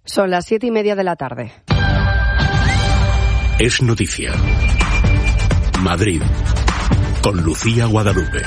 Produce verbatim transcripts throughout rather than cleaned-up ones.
Son las siete y media de la tarde. Es noticia. Madrid, con Lucía Guadalupe.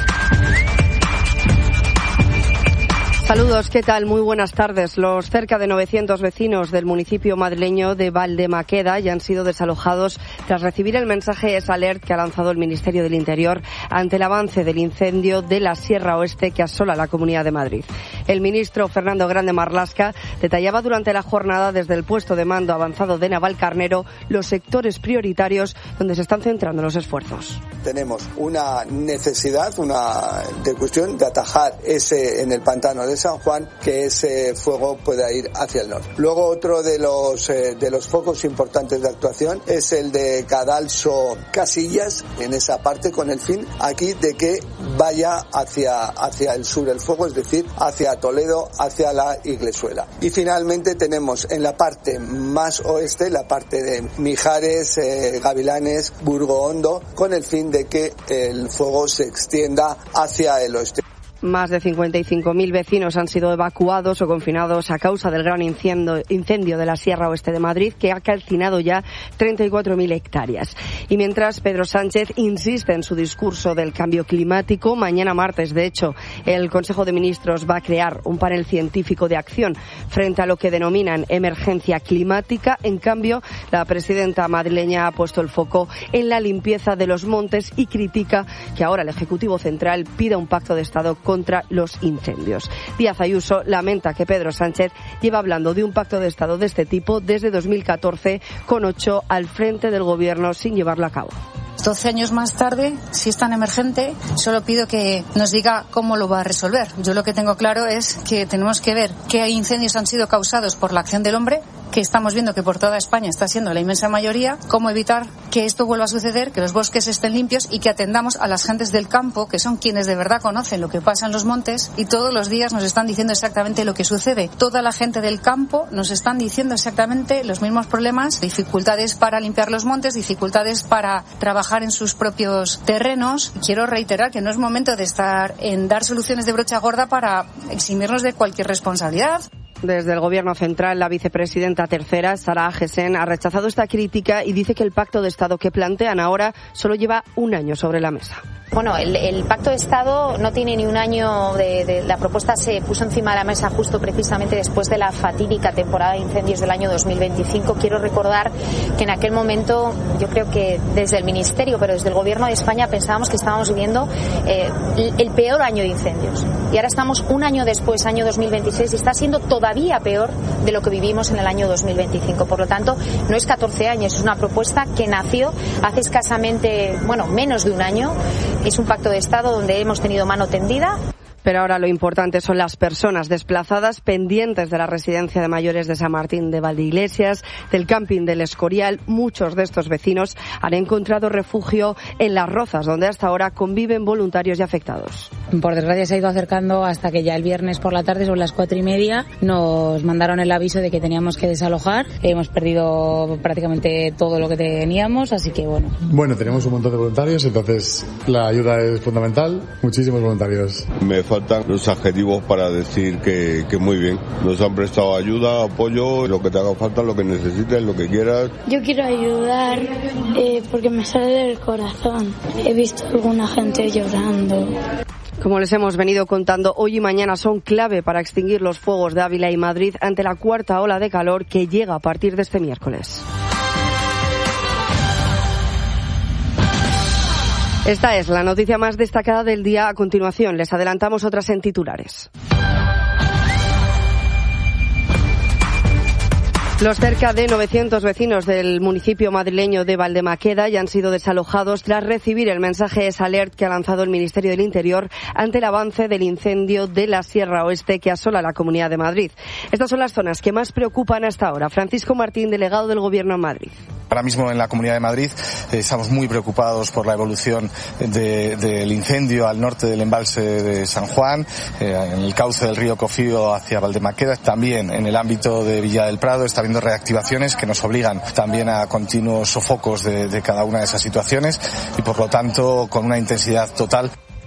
Saludos, ¿qué tal? Muy buenas tardes. Los cerca de novecientos vecinos del municipio madrileño de Valdemaqueda ya han sido desalojados tras recibir el mensaje S Alert que ha lanzado el Ministerio del Interior ante el avance del incendio de la Sierra Oeste que asola la Comunidad de Madrid. El ministro Fernando Grande Marlaska detallaba durante la jornada desde el puesto de mando avanzado de Navalcarnero los sectores prioritarios donde se están centrando los esfuerzos. Tenemos una necesidad, una de cuestión de atajar ese en el pantano de San Juan, que ese fuego pueda ir hacia el norte. Luego otro de los eh, de los focos importantes de actuación es el de Cadalso Casillas, en esa parte, con el fin aquí de que vaya hacia hacia el sur el fuego, es decir, hacia Toledo, hacia la Iglesuela. Y finalmente tenemos en la parte más oeste, la parte de Mijares, eh, Gavilanes, Burgo Hondo, con el fin de que el fuego se extienda hacia el oeste. Más de cincuenta y cinco mil vecinos han sido evacuados o confinados a causa del gran incendio, incendio de la Sierra Oeste de Madrid, que ha calcinado ya treinta y cuatro mil hectáreas. Y mientras Pedro Sánchez insiste en su discurso del cambio climático, mañana martes, de hecho, el Consejo de Ministros va a crear un panel científico de acción frente a lo que denominan emergencia climática. En cambio, la presidenta madrileña ha puesto el foco en la limpieza de los montes y critica que ahora el Ejecutivo Central pida un pacto de Estado contra los incendios. Díaz Ayuso lamenta que Pedro Sánchez lleva hablando de un pacto de Estado de este tipo desde dos mil catorce, con ocho al frente del Gobierno sin llevarlo a cabo. doce años más tarde, si es tan emergente, solo pido que nos diga cómo lo va a resolver. Yo lo que tengo claro es que tenemos que ver qué incendios han sido causados por la acción del hombre, que estamos viendo que por toda España está siendo la inmensa mayoría, cómo evitar que esto vuelva a suceder, que los bosques estén limpios y que atendamos a las gentes del campo, que son quienes de verdad conocen lo que pasa en los montes y todos los días nos están diciendo exactamente lo que sucede. Toda la gente del campo nos están diciendo exactamente los mismos problemas, dificultades para limpiar los montes, dificultades para trabajar en sus propios terrenos. Quiero reiterar que no es momento de estar en dar soluciones de brocha gorda para eximirnos de cualquier responsabilidad. Desde el Gobierno Central, la vicepresidenta tercera, Sara Agesen, ha rechazado esta crítica y dice que el pacto de Estado que plantean ahora solo lleva un año sobre la mesa. Bueno, el, el Pacto de Estado no tiene ni un año. De, de, la propuesta se puso encima de la mesa justo precisamente después de la fatídica temporada de incendios del año dos mil veinticinco. Quiero recordar que en aquel momento, yo creo que desde el Ministerio, pero desde el Gobierno de España, pensábamos que estábamos viviendo eh, el peor año de incendios. Y ahora estamos un año después, año dos mil veintiséis, y está siendo todavía peor de lo que vivimos en el año dos mil veinticinco. Por lo tanto, no es catorce años, es una propuesta que nació hace escasamente, bueno, menos de un año. Es un pacto de Estado donde hemos tenido mano tendida. Pero ahora lo importante son las personas desplazadas pendientes de la residencia de mayores de San Martín de Valdeiglesias, del camping del Escorial. Muchos de estos vecinos han encontrado refugio en Las Rozas, donde hasta ahora conviven voluntarios y afectados. Por desgracia se ha ido acercando hasta que ya el viernes por la tarde, sobre las cuatro y media, nos mandaron el aviso de que teníamos que desalojar. Hemos perdido prácticamente todo lo que teníamos, así que bueno. Bueno, tenemos un montón de voluntarios, entonces la ayuda es fundamental. Muchísimos voluntarios. Me faltan los adjetivos para decir que, que muy bien. Nos han prestado ayuda, apoyo, lo que te haga falta, lo que necesites, lo que quieras. Yo quiero ayudar eh, porque me sale del corazón. He visto a alguna gente llorando. Como les hemos venido contando, hoy y mañana son clave para extinguir los fuegos de Ávila y Madrid ante la cuarta ola de calor que llega a partir de este miércoles. Esta es la noticia más destacada del día. A continuación, les adelantamos otras en titulares. Los cerca de novecientos vecinos del municipio madrileño de Valdemaqueda ya han sido desalojados tras recibir el mensaje S Alert que ha lanzado el Ministerio del Interior ante el avance del incendio de la Sierra Oeste que asola la Comunidad de Madrid. Estas son las zonas que más preocupan hasta ahora. Francisco Martín, delegado del Gobierno en Madrid. Ahora mismo en la Comunidad de Madrid eh, estamos muy preocupados por la evolución de, del incendio al norte del embalse de San Juan, eh, en el cauce del río Cofío hacia Valdemaqueda. También en el ámbito de Villa del Prado está habiendo reactivaciones que nos obligan también a continuos sofocos de, de cada una de esas situaciones y por lo tanto con una intensidad total.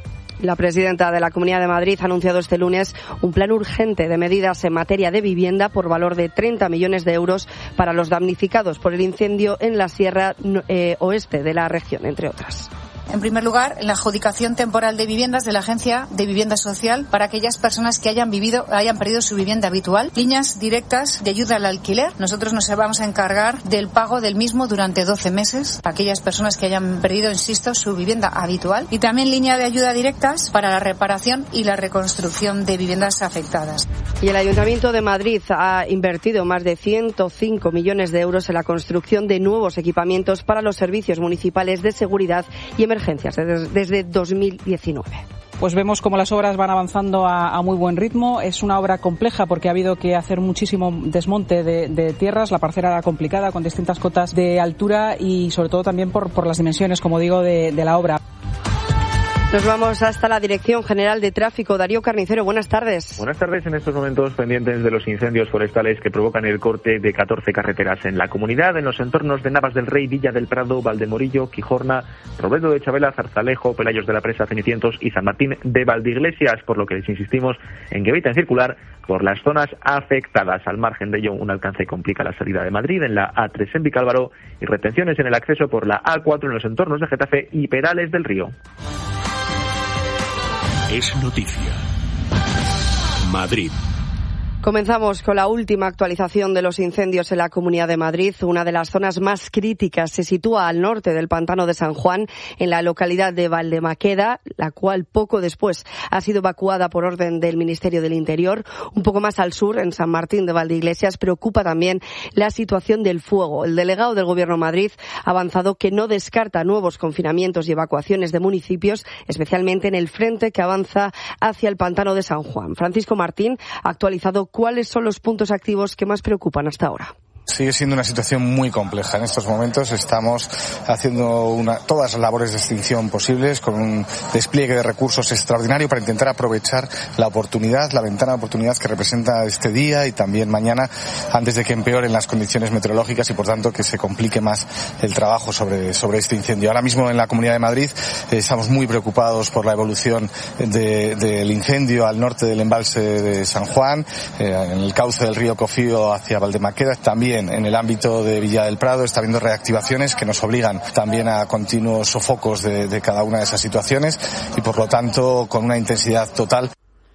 La presidenta de la Comunidad de Madrid ha anunciado este lunes un plan urgente de medidas en materia de vivienda por valor de treinta millones de euros para los damnificados por el incendio en la Sierra eh, Oeste de la región, entre otras. En primer lugar, la adjudicación temporal de viviendas de la Agencia de Vivienda Social para aquellas personas que hayan vivido, hayan perdido su vivienda habitual. Líneas directas de ayuda al alquiler. Nosotros nos vamos a encargar del pago del mismo durante doce meses para aquellas personas que hayan perdido, insisto, su vivienda habitual. Y también línea de ayuda directas para la reparación y la reconstrucción de viviendas afectadas. Y el Ayuntamiento de Madrid ha invertido más de ciento cinco millones de euros en la construcción de nuevos equipamientos para los servicios municipales de seguridad y emergencias desde, desde dos mil diecinueve. Pues vemos cómo las obras van avanzando a, a muy buen ritmo. Es una obra compleja porque ha habido que hacer muchísimo desmonte de, de tierras. La parcela era complicada, con distintas cotas de altura y sobre todo también por, por las dimensiones, como digo, de, de la obra. Nos vamos hasta la Dirección General de Tráfico. Darío Carnicero, buenas tardes. Buenas tardes. En estos momentos pendientes de los incendios forestales que provocan el corte de catorce carreteras en la comunidad, en los entornos de Navas del Rey, Villa del Prado, Valdemorillo, Quijorna, Robledo de Chabela, Zarzalejo, Pelayos de la Presa, Cenicientos y San Martín de Valdeiglesias, por lo que les insistimos en que eviten circular por las zonas afectadas. Al margen de ello, un alcance complica la salida de Madrid en la A tres en Vicálvaro y retenciones en el acceso por la A cuatro en los entornos de Getafe y Perales del Río. Es noticia. Madrid. Comenzamos con la última actualización de los incendios en la Comunidad de Madrid. Una de las zonas más críticas se sitúa al norte del pantano de San Juan, en la localidad de Valdemaqueda, la cual poco después ha sido evacuada por orden del Ministerio del Interior. Un poco más al sur, en San Martín de Valdeiglesias, preocupa también la situación del fuego. El delegado del Gobierno de Madrid ha avanzado que no descarta nuevos confinamientos y evacuaciones de municipios, especialmente en el frente que avanza hacia el pantano de San Juan. Francisco Martín ha actualizado cuáles son los puntos activos que más preocupan hasta ahora. Sigue siendo una situación muy compleja. En estos momentos estamos haciendo una, todas las labores de extinción posibles con un despliegue de recursos extraordinario para intentar aprovechar la oportunidad, la ventana de oportunidad que representa este día y también mañana, antes de que empeoren las condiciones meteorológicas y por tanto que se complique más el trabajo sobre, sobre este incendio. Ahora mismo en la Comunidad de Madrid eh, estamos muy preocupados por la evolución de, del incendio al norte del embalse de San Juan, eh, en el cauce del río Cofío hacia Valdemaqueda, también en el ámbito de Villa del Prado está habiendo reactivaciones que nos obligan también a continuos sofocos de, de cada una de esas situaciones y por lo tanto con una intensidad total.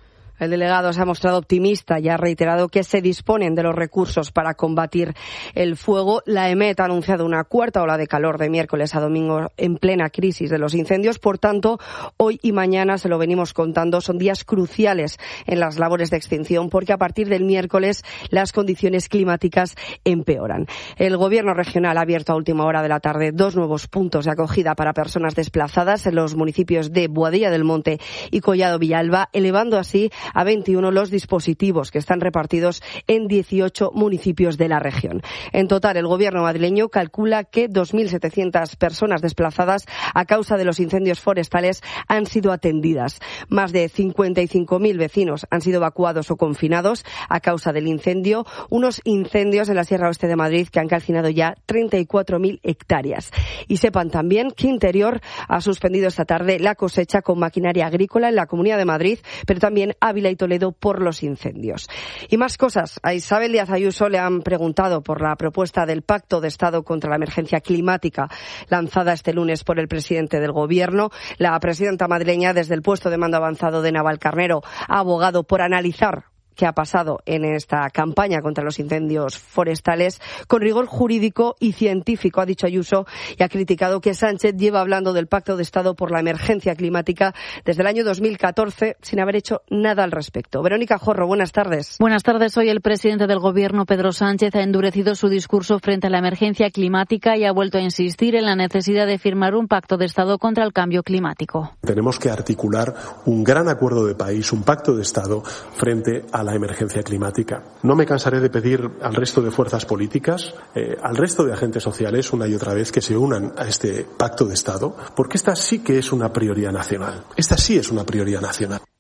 El delegado se ha mostrado optimista y ha reiterado que se disponen de los recursos para combatir el fuego. La EMET ha anunciado una cuarta ola de calor de miércoles a domingo en plena crisis de los incendios. Por tanto, hoy y mañana, se lo venimos contando, son días cruciales en las labores de extinción porque a partir del miércoles las condiciones climáticas empeoran. El Gobierno regional ha abierto a última hora de la tarde dos nuevos puntos de acogida para personas desplazadas en los municipios de Boadilla del Monte y Collado Villalba, elevando así a veintiuno los dispositivos que están repartidos en dieciocho municipios de la región. En total, el Gobierno madrileño calcula que dos mil setecientas personas desplazadas a causa de los incendios forestales han sido atendidas. Más de cincuenta y cinco mil vecinos han sido evacuados o confinados a causa del incendio, unos incendios en la Sierra Oeste de Madrid que han calcinado ya treinta y cuatro mil hectáreas. Y sepan también que Interior ha suspendido esta tarde la cosecha con maquinaria agrícola en la Comunidad de Madrid, pero también Ávila y Toledo por los incendios. Y más cosas. A Isabel Díaz Ayuso le han preguntado por la propuesta del Pacto de Estado contra la emergencia climática lanzada este lunes por el presidente del Gobierno. La presidenta madrileña, desde el puesto de mando avanzado de Navalcarnero, ha abogado por analizar que ha pasado en esta campaña contra los incendios forestales con rigor jurídico y científico, ha dicho Ayuso, y ha criticado que Sánchez lleva hablando del Pacto de Estado por la emergencia climática desde el año dos mil catorce sin haber hecho nada al respecto. Verónica Jorro, buenas tardes. Buenas tardes. Hoy el presidente del Gobierno, Pedro Sánchez, ha endurecido su discurso frente a la emergencia climática y ha vuelto a insistir en la necesidad de firmar un Pacto de Estado contra el cambio climático. Tenemos que articular un gran acuerdo de país, un Pacto de Estado frente a la emergencia climática. No me cansaré de pedir al resto de fuerzas políticas, eh, al resto de agentes sociales, una y otra vez, que se unan a este Pacto de Estado, porque esta sí que es una prioridad nacional. Esta sí es una prioridad nacional.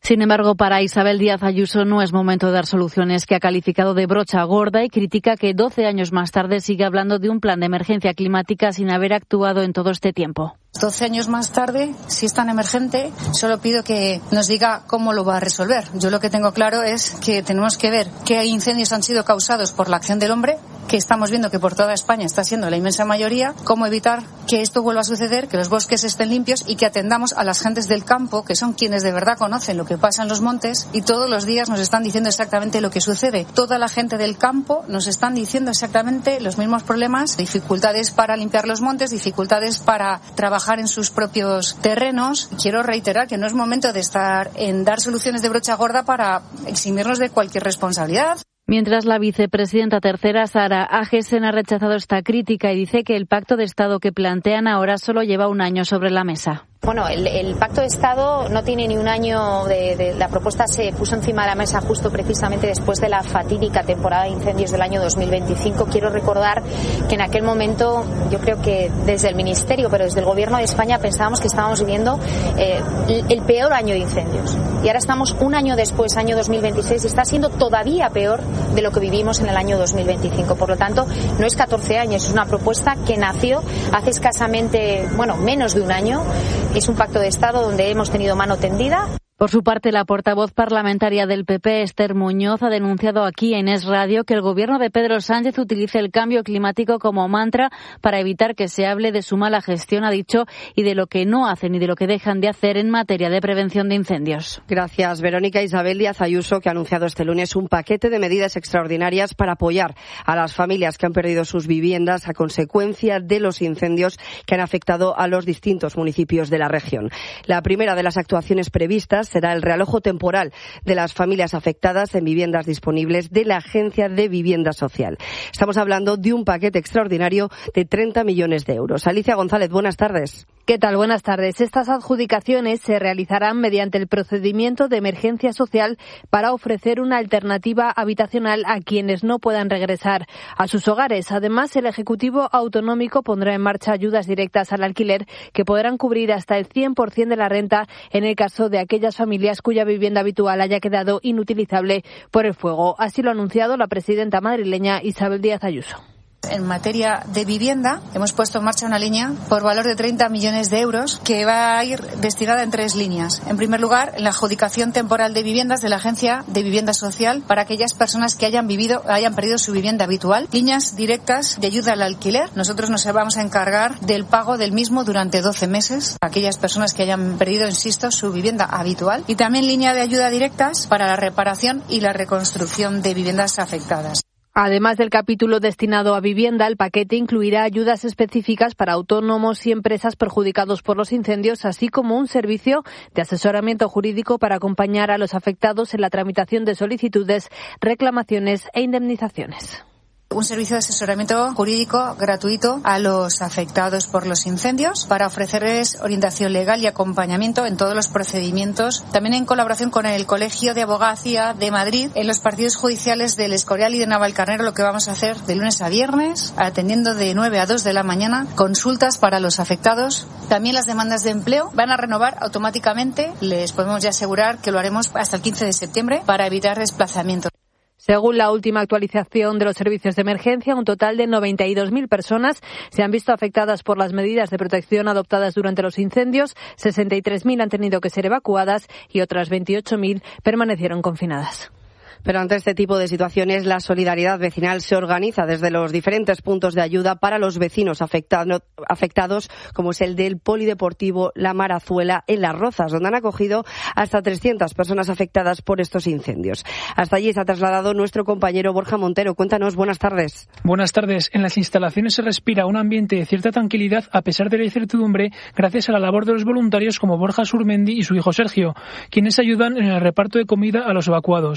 Sin embargo, para Isabel Díaz Ayuso no es momento de dar soluciones, que ha calificado de brocha gorda y critica que doce años más tarde sigue hablando de un plan de emergencia climática sin haber actuado en todo este tiempo. doce años más tarde, si es tan emergente, solo pido que nos diga cómo lo va a resolver. Yo lo que tengo claro es que tenemos que ver qué incendios han sido causados por la acción del hombre, que estamos viendo que por toda España está siendo la inmensa mayoría, cómo evitar que esto vuelva a suceder, que los bosques estén limpios y que atendamos a las gentes del campo, que son quienes de verdad conocen lo que pasa en los montes y todos los días nos están diciendo exactamente lo que sucede. Toda la gente del campo nos están diciendo exactamente los mismos problemas, dificultades para limpiar los montes, dificultades para trabajar en sus propios terrenos. Quiero reiterar que no es momento de estar en dar soluciones de brocha gorda para eximirnos de cualquier responsabilidad. Mientras la vicepresidenta tercera, Sara Agesen, ha rechazado esta crítica y dice que el pacto de Estado que plantean ahora solo lleva un año sobre la mesa. Bueno, el, el Pacto de Estado no tiene ni un año de, de... La propuesta se puso encima de la mesa justo precisamente después de la fatídica temporada de incendios del año dos mil veinticinco. Quiero recordar que en aquel momento, yo creo que desde el Ministerio, pero desde el Gobierno de España, pensábamos que estábamos viviendo eh, el peor año de incendios. Y ahora estamos un año después, año dos mil veintiséis, y está siendo todavía peor de lo que vivimos en el año dos mil veinticinco. Por lo tanto, no es catorce años, es una propuesta que nació hace escasamente, bueno, menos de un año. Es un pacto de Estado donde hemos tenido mano tendida. Por su parte, la portavoz parlamentaria del P P, Esther Muñoz, ha denunciado aquí en Es Radio que el gobierno de Pedro Sánchez utilice el cambio climático como mantra para evitar que se hable de su mala gestión, ha dicho, y de lo que no hacen y de lo que dejan de hacer en materia de prevención de incendios. Gracias, Verónica. Isabel Díaz Ayuso, que ha anunciado este lunes un paquete de medidas extraordinarias para apoyar a las familias que han perdido sus viviendas a consecuencia de los incendios que han afectado a los distintos municipios de la región. La primera de las actuaciones previstas será el realojo temporal de las familias afectadas en viviendas disponibles de la Agencia de Vivienda Social. Estamos hablando de un paquete extraordinario de treinta millones de euros. Alicia González, buenas tardes. ¿Qué tal? Buenas tardes. Estas adjudicaciones se realizarán mediante el procedimiento de emergencia social para ofrecer una alternativa habitacional a quienes no puedan regresar a sus hogares. Además, el Ejecutivo Autonómico pondrá en marcha ayudas directas al alquiler que podrán cubrir hasta el cien por ciento de la renta en el caso de aquellas familias cuya vivienda habitual haya quedado inutilizable por el fuego. Así lo ha anunciado la presidenta madrileña Isabel Díaz Ayuso. En materia de vivienda, hemos puesto en marcha una línea por valor de treinta millones de euros que va a ir destinada en tres líneas. En primer lugar, en la adjudicación temporal de viviendas de la Agencia de Vivienda Social para aquellas personas que hayan vivido, hayan perdido su vivienda habitual. Líneas directas de ayuda al alquiler. Nosotros nos vamos a encargar del pago del mismo durante doce meses. Aquellas personas que hayan perdido, insisto, su vivienda habitual. Y también línea de ayuda directas para la reparación y la reconstrucción de viviendas afectadas. Además del capítulo destinado a vivienda, el paquete incluirá ayudas específicas para autónomos y empresas perjudicados por los incendios, así como un servicio de asesoramiento jurídico para acompañar a los afectados en la tramitación de solicitudes, reclamaciones e indemnizaciones. Un servicio de asesoramiento jurídico gratuito a los afectados por los incendios para ofrecerles orientación legal y acompañamiento en todos los procedimientos. También en colaboración con el Colegio de Abogacía de Madrid en los partidos judiciales del Escorial y de Navalcarnero, lo que vamos a hacer de lunes a viernes, atendiendo de nueve a dos de la mañana, consultas para los afectados. También las demandas de empleo van a renovar automáticamente. Les podemos ya asegurar que lo haremos hasta el quince de septiembre para evitar desplazamientos. Según la última actualización de los servicios de emergencia, un total de noventa y dos mil personas se han visto afectadas por las medidas de protección adoptadas durante los incendios, sesenta y tres mil han tenido que ser evacuadas y otras veintiocho mil permanecieron confinadas. Pero ante este tipo de situaciones, la solidaridad vecinal se organiza desde los diferentes puntos de ayuda para los vecinos afectado, afectados, como es el del Polideportivo La Marazuela en Las Rozas, donde han acogido hasta trescientas personas afectadas por estos incendios. Hasta allí se ha trasladado nuestro compañero Borja Montero. Cuéntanos, buenas tardes. Buenas tardes. En las instalaciones se respira un ambiente de cierta tranquilidad a pesar de la incertidumbre, gracias a la labor de los voluntarios como Borja Surmendi y su hijo Sergio, quienes ayudan en el reparto de comida a los evacuados. Tenemos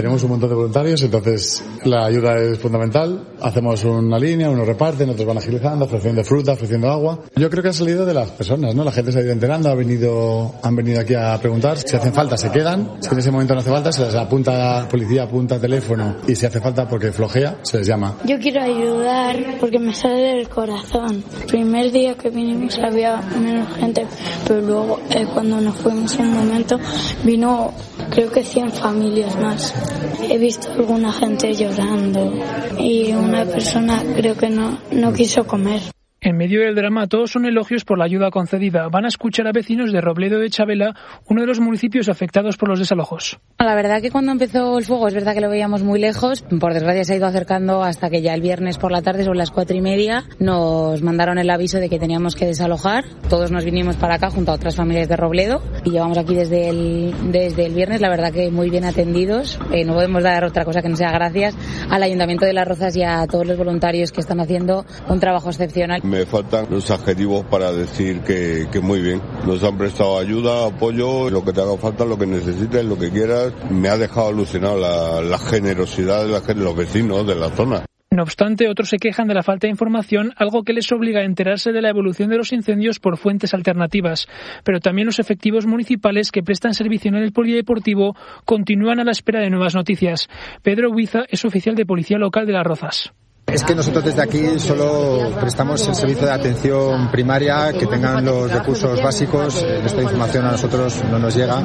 tenemos un montón de voluntarios, entonces la ayuda es fundamental. Hacemos una línea, unos reparten, otros van agilizando, ofreciendo fruta, ofreciendo agua. Yo creo que ha salido de las personas, ¿no? La gente se ha ido enterando, ha venido, han venido aquí a preguntar. Si hacen falta, se quedan. Si en ese momento no hace falta, se les apunta, policía apunta teléfono, y si hace falta porque flojea, se les llama. Yo quiero ayudar porque me sale del corazón. El primer día que vinimos había menos gente, pero luego eh, cuando nos fuimos un momento vino creo que cien familias más. He visto alguna gente llorando y una persona creo que no, no quiso comer. En medio del drama, todos son elogios por la ayuda concedida. Van a escuchar a vecinos de Robledo de Chabela, uno de los municipios afectados por los desalojos. La verdad que cuando empezó el fuego es verdad que lo veíamos muy lejos. Por desgracia se ha ido acercando hasta que ya el viernes por la tarde, sobre las cuatro y media, nos mandaron el aviso de que teníamos que desalojar. Todos nos vinimos para acá junto a otras familias de Robledo y llevamos aquí desde el, desde el viernes, la verdad que muy bien atendidos. Eh, no podemos dar otra cosa que no sea gracias al Ayuntamiento de Las Rozas y a todos los voluntarios que están haciendo un trabajo excepcional. Me faltan los adjetivos para decir que, que muy bien. Nos han prestado ayuda, apoyo, lo que te haga falta, lo que necesites, lo que quieras. Me ha dejado alucinado la, la generosidad de, la, de los vecinos de la zona. No obstante, otros se quejan de la falta de información, algo que les obliga a enterarse de la evolución de los incendios por fuentes alternativas. Pero también los efectivos municipales que prestan servicio en el polideportivo continúan a la espera de nuevas noticias. Pedro Huiza es oficial de Policía Local de Las Rozas. Es que nosotros desde aquí solo prestamos el servicio de atención primaria, que tengan los recursos básicos. Esta información a nosotros no nos llega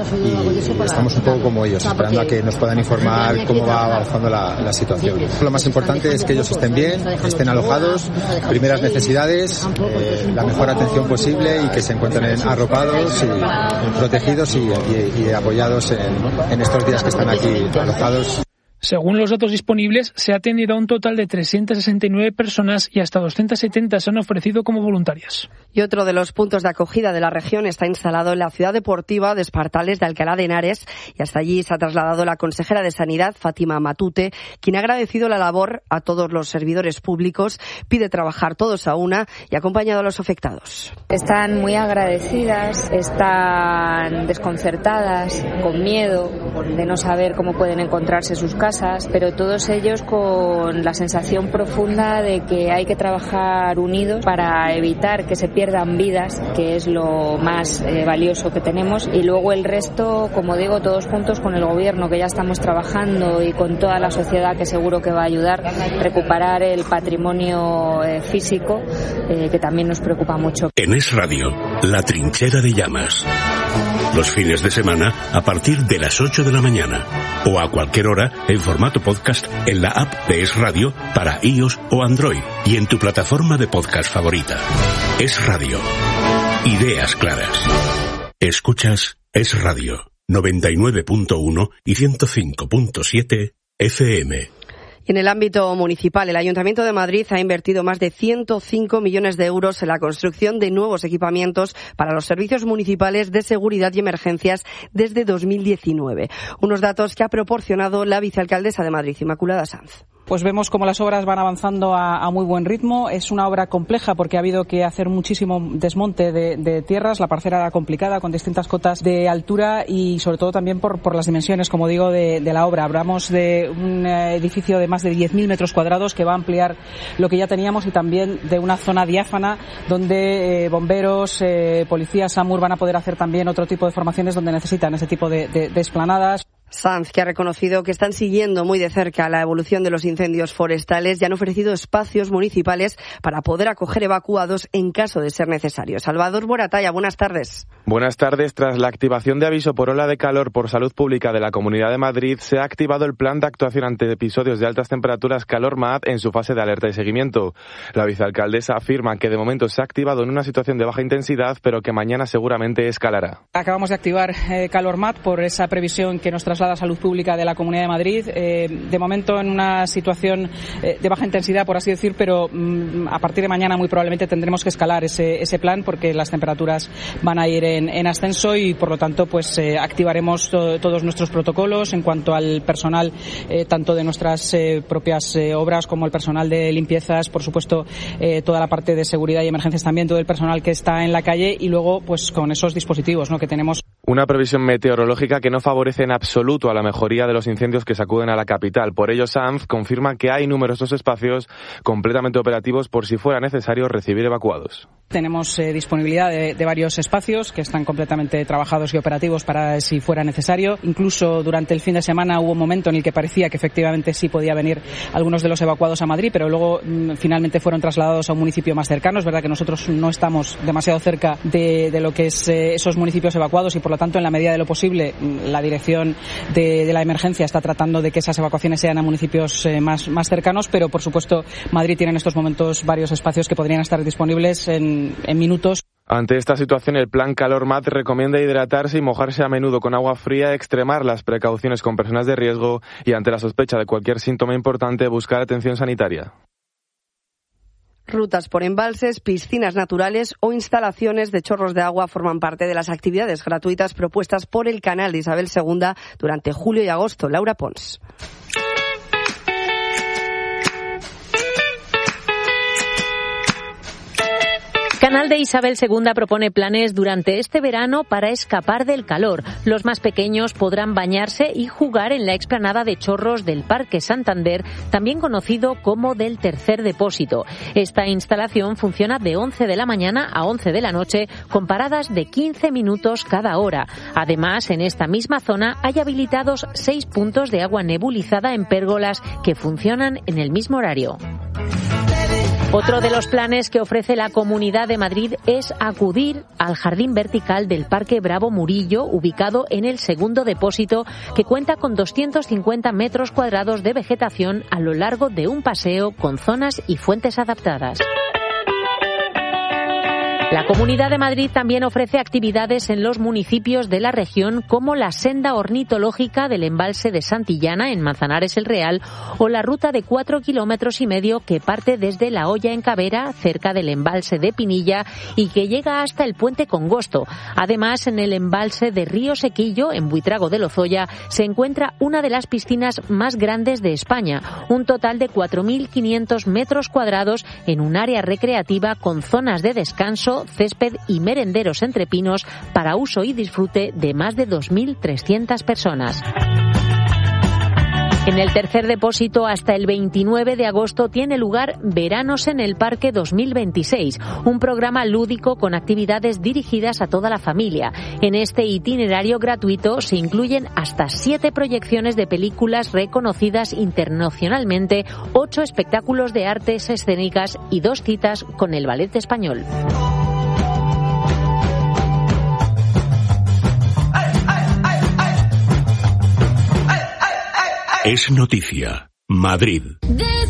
y estamos un poco como ellos, esperando a que nos puedan informar cómo va avanzando la, la situación. Lo más importante es que ellos estén bien, estén alojados, primeras necesidades, eh, la mejor atención posible y que se encuentren arropados y protegidos y, y, y apoyados en, en estos días que están aquí alojados. Según los datos disponibles, se ha atendido a un total de trescientas sesenta y nueve personas y hasta doscientas setenta se han ofrecido como voluntarias. Y otro de los puntos de acogida de la región está instalado en la ciudad deportiva de Espartales de Alcalá de Henares y hasta allí se ha trasladado la consejera de Sanidad, Fátima Matute, quien ha agradecido la labor a todos los servidores públicos, pide trabajar todos a una y ha acompañado a los afectados. Están muy agradecidas, están desconcertadas, con miedo de no saber cómo pueden encontrarse sus casas, pero todos ellos con la sensación profunda de que hay que trabajar unidos para evitar que se pierdan vidas, que es lo más eh, valioso que tenemos, y luego el resto, como digo, todos juntos con el gobierno, que ya estamos trabajando, y con toda la sociedad, que seguro que va a ayudar a recuperar el patrimonio eh, físico, eh, que también nos preocupa mucho. En Es Radio, La Trinchera de Llamas. Los fines de semana a partir de las ocho de la mañana o a cualquier hora en formato podcast en la app de Es Radio para iOS o Android y en tu plataforma de podcast favorita. Es Radio. Ideas claras. Escuchas Es Radio noventa y nueve punto uno y ciento cinco punto siete F M. Y en el ámbito municipal, el Ayuntamiento de Madrid ha invertido más de ciento cinco millones de euros en la construcción de nuevos equipamientos para los servicios municipales de seguridad y emergencias desde dos mil diecinueve. Unos datos que ha proporcionado la vicealcaldesa de Madrid, Inmaculada Sanz. Pues vemos cómo las obras van avanzando a, a muy buen ritmo. Es una obra compleja porque ha habido que hacer muchísimo desmonte de, de tierras. La parcela era complicada, con distintas cotas de altura y sobre todo también por, por las dimensiones, como digo, de, de la obra. Hablamos de un edificio de más de diez mil metros cuadrados que va a ampliar lo que ya teníamos y también de una zona diáfana donde eh, bomberos, eh, policías, SAMUR van a poder hacer también otro tipo de formaciones donde necesitan ese tipo de, de, de esplanadas. Sanz, que ha reconocido que están siguiendo muy de cerca la evolución de los incendios forestales y han ofrecido espacios municipales para poder acoger evacuados en caso de ser necesario. Salvador Moratalla, buenas tardes. Buenas tardes. Tras la activación de aviso por ola de calor por salud pública de la Comunidad de Madrid, se ha activado el plan de actuación ante episodios de altas temperaturas Calor M A D en su fase de alerta y seguimiento. La vicealcaldesa afirma que de momento se ha activado en una situación de baja intensidad, pero que mañana seguramente escalará. Acabamos de activar eh, Calor M A D por esa previsión que nos traslada a Salud Pública de la Comunidad de Madrid. Eh, de momento en una situación eh, de baja intensidad, por así decir, pero mm, a partir de mañana muy probablemente tendremos que escalar ese, ese plan porque las temperaturas van a ir en, en ascenso y por lo tanto pues eh, activaremos to- todos nuestros protocolos en cuanto al personal, eh, tanto de nuestras eh, propias eh, obras como el personal de limpiezas, por supuesto eh, toda la parte de seguridad y emergencias también, todo el personal que está en la calle y luego pues con esos dispositivos, ¿no?, que tenemos. Una previsión meteorológica que no favorece en absoluto a la mejoría de los incendios que sacuden a la capital. Por ello, S A M F confirma que hay numerosos espacios completamente operativos por si fuera necesario recibir evacuados. Tenemos eh, disponibilidad de, de varios espacios que están completamente trabajados y operativos para si fuera necesario. Incluso durante el fin de semana hubo un momento en el que parecía que efectivamente sí podía venir algunos de los evacuados a Madrid, pero luego mm, finalmente fueron trasladados a un municipio más cercano. Es verdad que nosotros no estamos demasiado cerca de, de lo que es eh, esos municipios evacuados y por Por lo tanto, en la medida de lo posible, la dirección de, de la emergencia está tratando de que esas evacuaciones sean a municipios eh, más, más cercanos, pero por supuesto Madrid tiene en estos momentos varios espacios que podrían estar disponibles en, en minutos. Ante esta situación, el Plan Calor M A D recomienda hidratarse y mojarse a menudo con agua fría, extremar las precauciones con personas de riesgo y, ante la sospecha de cualquier síntoma importante, buscar atención sanitaria. Rutas por embalses, piscinas naturales o instalaciones de chorros de agua forman parte de las actividades gratuitas propuestas por el Canal de Isabel segunda durante julio y agosto. Laura Pons. Canal de Isabel segunda propone planes durante este verano para escapar del calor. Los más pequeños podrán bañarse y jugar en la explanada de chorros del Parque Santander, también conocido como del Tercer Depósito. Esta instalación funciona de once de la mañana a once de la noche, con paradas de quince minutos cada hora. Además, en esta misma zona hay habilitados seis puntos de agua nebulizada en pérgolas que funcionan en el mismo horario. Otro de los planes que ofrece la Comunidad de Madrid es acudir al jardín vertical del Parque Bravo Murillo, ubicado en el Segundo Depósito, que cuenta con doscientos cincuenta metros cuadrados de vegetación a lo largo de un paseo con zonas y fuentes adaptadas. La Comunidad de Madrid también ofrece actividades en los municipios de la región, como la senda ornitológica del embalse de Santillana en Manzanares el Real o la ruta de cuatro kilómetros y medio que parte desde La Hoya en Cabera, cerca del embalse de Pinilla, y que llega hasta el Puente Congosto. Además, en el embalse de Río Sequillo, en Buitrago de Lozoya, se encuentra una de las piscinas más grandes de España, un total de cuatro mil quinientos metros cuadrados en un área recreativa con zonas de descanso, césped y merenderos entre pinos para uso y disfrute de más de dos mil trescientas personas. En el Tercer Depósito, hasta el veintinueve de agosto, tiene lugar Veranos en el Parque dos mil veintiséis, un programa lúdico con actividades dirigidas a toda la familia. En este itinerario gratuito se incluyen hasta siete proyecciones de películas reconocidas internacionalmente, ocho espectáculos de artes escénicas y dos citas con el Ballet Español. Es noticia. Madrid.